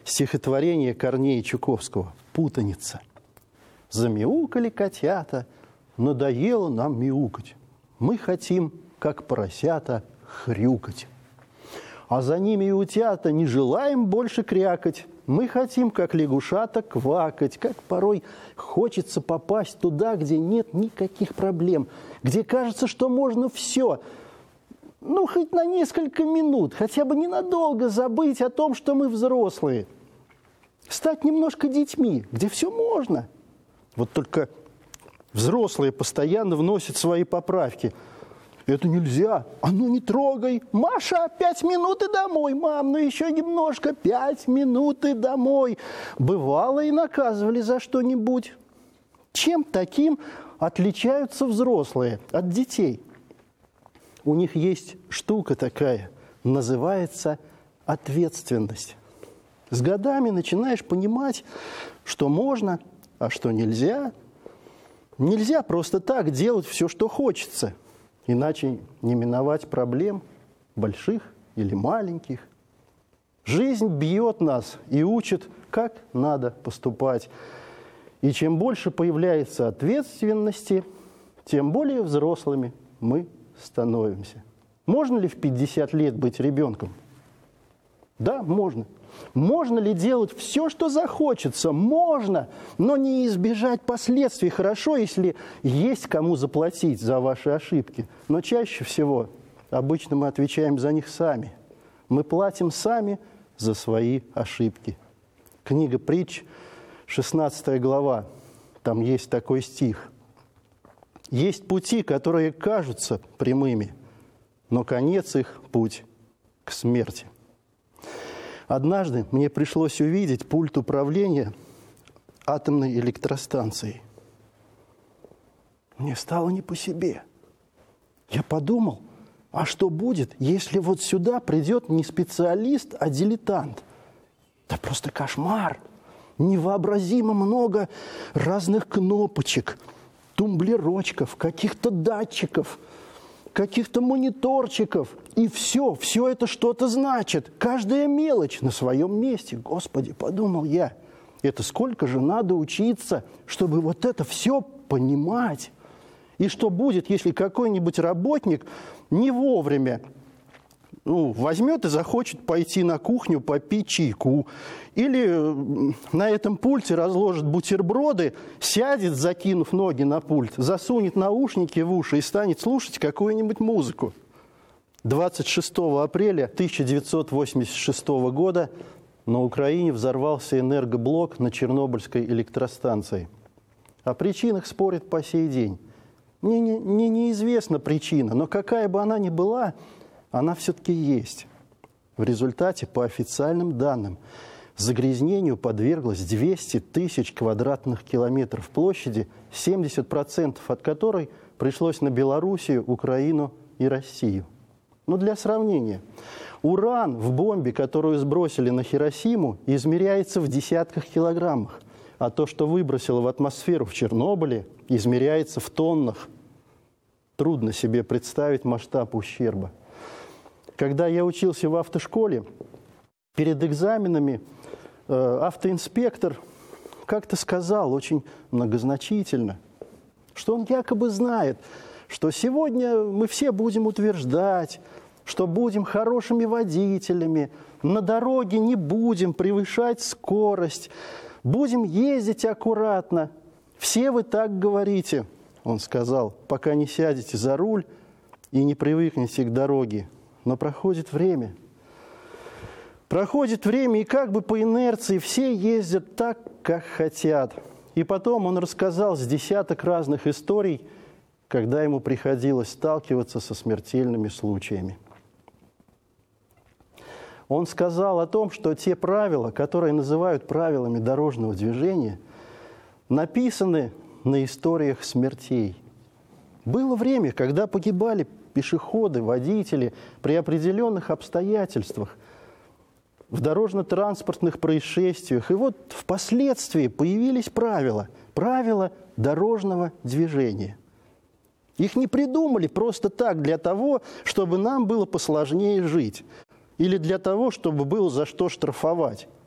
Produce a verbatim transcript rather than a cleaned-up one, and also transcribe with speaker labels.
Speaker 1: Стихотворение Корнея Чуковского «Путаница». Замяукали котята, надоело нам мяукать. Мы хотим, как поросята, хрюкать. А за ними и утята не желаем больше крякать. Мы хотим, как лягушата, квакать. Как порой хочется попасть туда, где нет никаких проблем, где кажется, что можно все. Ну, хоть на несколько минут, хотя бы ненадолго забыть о том, что мы взрослые. Стать немножко детьми, где все можно. Вот только взрослые постоянно вносят свои поправки. Это нельзя. А ну не трогай. Маша, пять минут и домой. Мам, ну еще немножко. Пять минут и домой. Бывало и наказывали за что-нибудь. Чем таким отличаются взрослые от детей? У них есть штука такая, называется ответственность. С годами начинаешь понимать, что можно, а что нельзя. Нельзя просто так делать все, что хочется. Иначе не миновать проблем, больших или маленьких. Жизнь бьет нас и учит, как надо поступать. И чем больше появляется ответственности, тем более взрослыми мы становимся. Можно ли в пятьдесят лет быть ребенком? Да, можно. Можно ли делать все, что захочется? Можно, но не избежать последствий. Хорошо, если есть кому заплатить за ваши ошибки. Но чаще всего обычно мы отвечаем за них сами. Мы платим сами за свои ошибки. Книга «Притч», шестнадцатая глава, там есть такой стих. «Есть пути, которые кажутся прямыми, но конец их – путь к смерти». Однажды мне пришлось увидеть пульт управления атомной электростанцией. Мне стало не по себе. Я подумал, а что будет, если вот сюда придет не специалист, а дилетант? Да просто кошмар! Невообразимо много разных кнопочек, тумблерочков, каких-то датчиков, каких-то мониторчиков. И все, все это что-то значит. Каждая мелочь на своем месте. Господи, подумал я, это сколько же надо учиться, чтобы вот это все понимать. И что будет, если какой-нибудь работник не вовремя ну, возьмет и захочет пойти на кухню попить чайку. Или на этом пульте разложит бутерброды, сядет, закинув ноги на пульт, засунет наушники в уши и станет слушать какую-нибудь музыку. двадцать шестого апреля тысяча девятьсот восемьдесят шестого года на Украине взорвался энергоблок на Чернобыльской электростанции. О причинах спорят по сей день. Мне, не, мне неизвестна причина, но какая бы она ни была, она все-таки есть. В результате, по официальным данным, загрязнению подверглось двести тысяч квадратных километров площади, семьдесят процентов от которой пришлось на Белоруссию, Украину и Россию. Но для сравнения, уран в бомбе, которую сбросили на Хиросиму, измеряется в десятках килограммах, а то, что выбросило в атмосферу в Чернобыле, измеряется в тоннах. Трудно себе представить масштаб ущерба. Когда я учился в автошколе, перед экзаменами э, автоинспектор как-то сказал очень многозначительно, что он якобы знает, что сегодня мы все будем утверждать, что будем хорошими водителями, на дороге не будем превышать скорость, будем ездить аккуратно. Все вы так говорите, он сказал, пока не сядете за руль и не привыкнете к дороге. Но проходит время. Проходит время, и как бы по инерции все ездят так, как хотят. И потом он рассказал с десяток разных историй, когда ему приходилось сталкиваться со смертельными случаями. Он сказал о том, что те правила, которые называют правилами дорожного движения, написаны на историях смертей. Было время, когда погибали пешеходы, водители при определенных обстоятельствах, в дорожно-транспортных происшествиях. И вот впоследствии появились правила, правила дорожного движения. Их не придумали просто так для того, чтобы нам было посложнее жить, или для того, чтобы было за что штрафовать.